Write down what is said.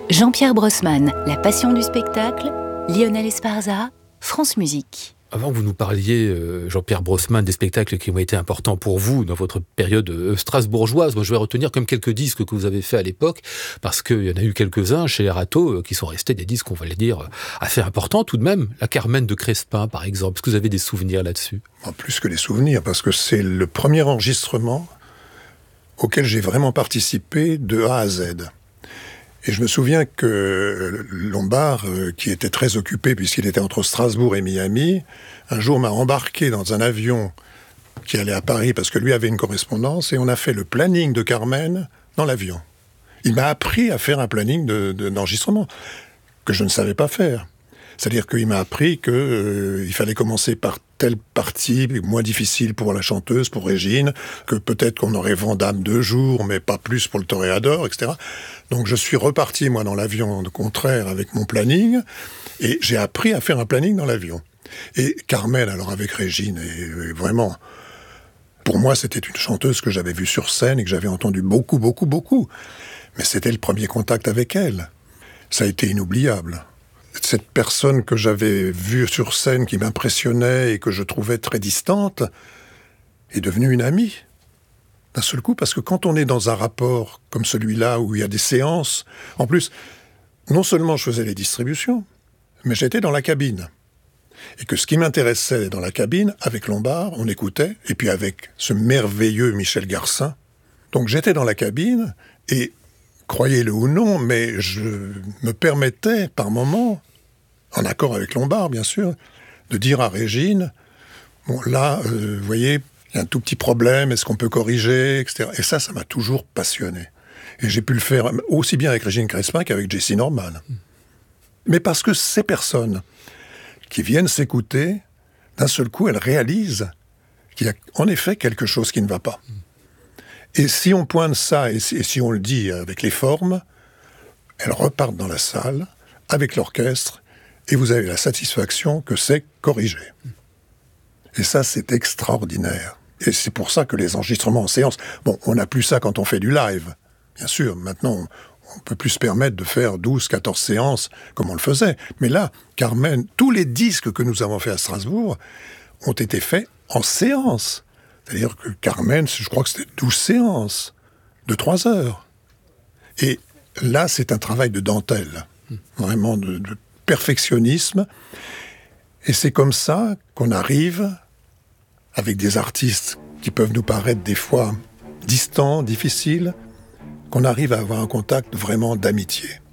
Jean-Pierre Brossman, La passion du spectacle, Lionel Esparza, France Musique. Avant que vous nous parliez, Jean-Pierre Brossman, des spectacles qui ont été importants pour vous dans votre période strasbourgeoise, moi je vais retenir comme quelques disques que vous avez faits à l'époque, parce qu'il y en a eu quelques-uns chez les Rateaux qui sont restés des disques, on va le dire, assez importants tout de même. La Carmen de Crespin, par exemple. Est-ce que vous avez des souvenirs là-dessus ? Plus que des souvenirs, parce que c'est le premier enregistrement auquel j'ai vraiment participé de A à Z. Et je me souviens que Lombard, qui était très occupé puisqu'il était entre Strasbourg et Miami, un jour m'a embarqué dans un avion qui allait à Paris parce que lui avait une correspondance et on a fait le planning de Carmen dans l'avion. Il m'a appris à faire un planning d'enregistrement que je ne savais pas faire. C'est-à-dire qu'il m'a appris qu'il fallait commencer par telle partie moins difficile pour la chanteuse, pour Régine, que peut-être qu'on aurait Vandame 2 jours, mais pas plus pour le toréador, etc. Donc je suis reparti, moi, dans l'avion, au contraire, avec mon planning, et j'ai appris à faire un planning dans l'avion. Et Carmen, alors avec Régine, et vraiment, pour moi, c'était une chanteuse que j'avais vue sur scène et que j'avais entendue beaucoup, beaucoup, beaucoup. Mais c'était le premier contact avec elle. Ça a été inoubliable. Cette personne que j'avais vue sur scène, qui m'impressionnait et que je trouvais très distante, est devenue une amie. D'un seul coup, parce que quand on est dans un rapport comme celui-là, où il y a des séances, en plus, non seulement je faisais les distributions, mais j'étais dans la cabine. Et que ce qui m'intéressait dans la cabine, avec Lombard, on écoutait, et puis avec ce merveilleux Michel Garcin. Donc j'étais dans la cabine, et croyez-le ou non, mais je me permettais, par moments, en accord avec Lombard, bien sûr, de dire à Régine, bon, là, vous voyez, il y a un tout petit problème, est-ce qu'on peut corriger, etc. Et ça m'a toujours passionné. Et j'ai pu le faire aussi bien avec Régine Crespin qu'avec Jessie Norman. Mais parce que ces personnes qui viennent s'écouter, d'un seul coup, elles réalisent qu'il y a en effet quelque chose qui ne va pas. Et si on pointe ça, et si on le dit avec les formes, elles repartent dans la salle, avec l'orchestre, et vous avez la satisfaction que c'est corrigé. Et ça, c'est extraordinaire. Et c'est pour ça que les enregistrements en séance... Bon, on n'a plus ça quand on fait du live, bien sûr. Maintenant, on ne peut plus se permettre de faire 12, 14 séances comme on le faisait. Mais là, Carmen, tous les disques que nous avons faits à Strasbourg ont été faits en séance. C'est-à-dire que Carmen, je crois que c'était 12 séances de 3 heures. Et là, c'est un travail de dentelle, vraiment de perfectionnisme. Et c'est comme ça qu'on arrive, avec des artistes qui peuvent nous paraître des fois distants, difficiles, qu'on arrive à avoir un contact vraiment d'amitié.